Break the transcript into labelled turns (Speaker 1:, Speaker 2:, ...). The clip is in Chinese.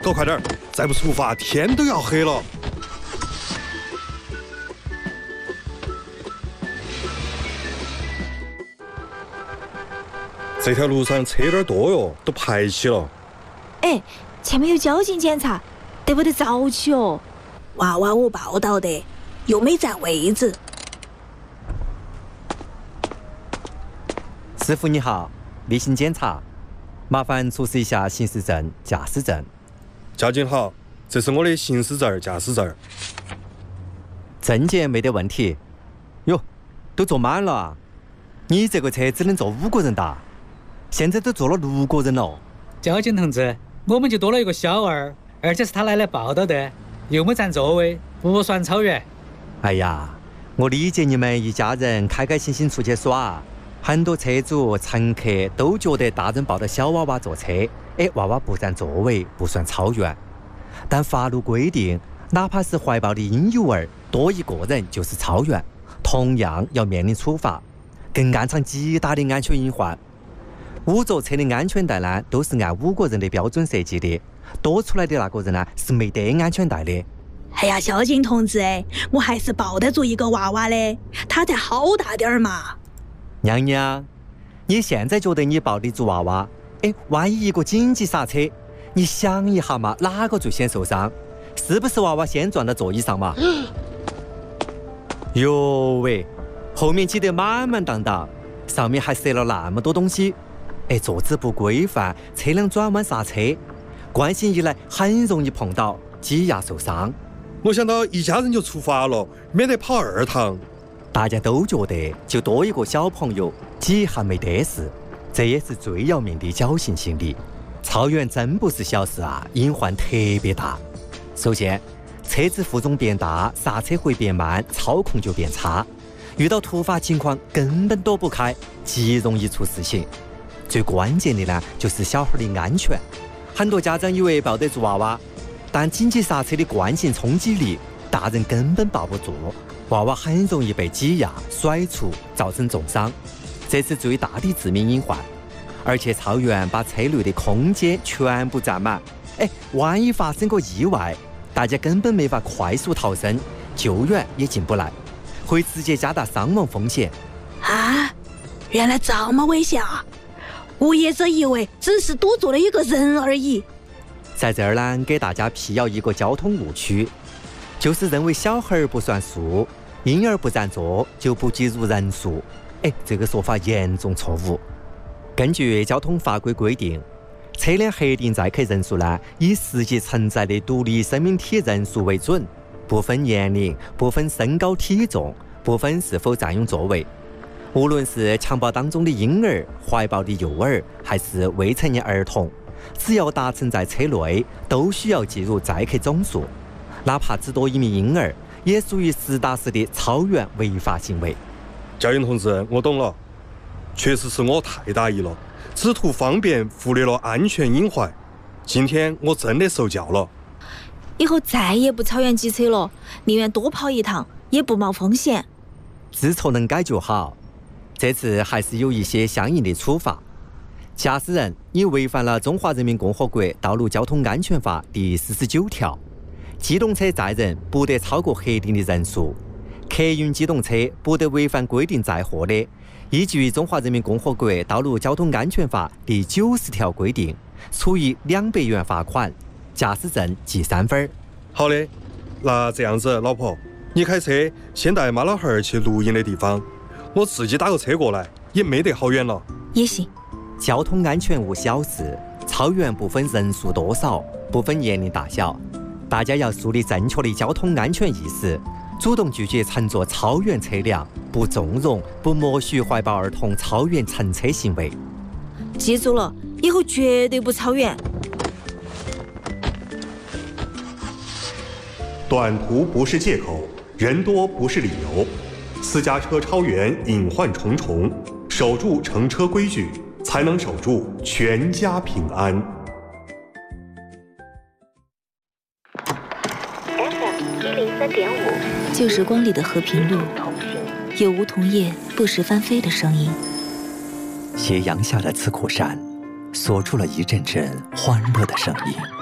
Speaker 1: 搞快点，再不出发，天都要黑了。这条路上车有点多哟，都排起了。
Speaker 2: 哎，前面有交警检查，得不得早起哦？
Speaker 3: 娃娃我报道的，又没占位置。
Speaker 4: 师傅你好，例行检查，麻烦出示一下行驶证、驾驶证。
Speaker 1: 交警好，这是我的行驶证、驾驶证。
Speaker 4: 证件没得问题。哟，都坐满了啊！你这个车只能坐5个人的，现在都坐了6个人了。
Speaker 5: 交警同志，我们就多了一个小儿，而且是他来报道的，又没占座位，不算超员。
Speaker 4: 哎呀，我理解你们一家人开开心心出去耍，很多车主、乘客都觉得大人抱着小娃娃坐车，娃娃不占座位不算超员。但法律规定，哪怕是怀抱的婴幼儿多一个人就是超员，同样要面临处罚，更暗藏极大的安全隐患。5座车的安全带呢，都是按5个人的标准设计的，多出来的那个人呢是没得安全带的。
Speaker 3: 哎呀，交警同志，我还是抱得住一个娃娃的，他才好大点儿嘛。
Speaker 4: 娘娘，你现在觉得你抱得住娃娃？万一一个紧急刹车，你想一下嘛，哪个最先受伤？是不是娃娃先撞到座椅上嘛？哟喂，后面挤得满满当当，上面还塞了那么多东西，坐姿不规范，车辆转弯刹车，惯性一来很容易碰到，挤压受伤。
Speaker 1: 我想到一家人就出发了，免得跑2趟。
Speaker 4: 大家都觉得就多一个小朋友，挤下没得事，这也是最要命的侥幸心理。超员真不是小事啊，隐患特别大。首先，车子负重变大，刹车会变慢，操控就变差，遇到突发情况根本躲不开，极容易出事情。最关键的呢，就是小孩的安全。很多家长以为抱得住娃娃，但紧急刹车的惯性冲击力，大人根本抱不住，娃娃很容易被挤压、甩出，造成重伤，这是最大的致命隐患。而且超员把车内的空间全部占满，万一发生个意外，大家根本没法快速逃生，救援也进不来，会直接加大伤亡风险。
Speaker 3: 啊，原来这么危险啊！我一直以为只是多坐了一个人而已。
Speaker 4: 在这儿呢，给大家辟谣一个交通误区，就是认为小孩不算数，婴儿不占座就不计入人数。这个说法严重错误。根据交通法规规定，车辆核定载客人数呢，以实际承载的独立生命体人数为准，不分年龄，不分身高体重，不分是否占用座位。无论是襁褓当中的婴儿、怀抱的幼儿，还是未成年儿童，只要搭乘在车内，都需要计入载客总数，哪怕只多一名婴儿，也属于实打实的超员违法行为。
Speaker 1: 交警同志，我懂了，确实是我太大意了，只图方便忽略了安全隐患。今天我真的受教了，
Speaker 2: 以后再也不超员挤车了，宁愿多跑一趟，也不冒风险。
Speaker 4: 知错能改就好，这次还是有一些相应的处罚。驾驶人，你违反了《中华人民共和国道路交通安全法》第49条，机动车载人不得超过核定的人数，客运机动车不得违反规定载货的，依据《中华人民共和国道路交通安全法》第90条规定，处以200元罚款，驾驶证记3分。
Speaker 1: 好的，那这样子，老婆，你开车先带妈老汉儿去露营的地方，我自己打个车过来，也没得好远了。
Speaker 2: 也行。
Speaker 4: 交通安全无小事，超员不分人数多少，不分年龄大小，大家要树立正确的交通安全意识，主动拒绝乘坐超员车辆，不纵容、不默许怀抱儿童超员乘车行为。
Speaker 2: 记住了，以后绝对不超员。
Speaker 6: 短途不是借口，人多不是理由。私家车超员隐患重重，守住乘车规矩，才能守住全家平安。
Speaker 2: 旧时光里的和平路，有梧桐叶不时翻飞的声音。
Speaker 7: 斜阳下的刺cổ山，锁住了一阵阵欢乐的声音。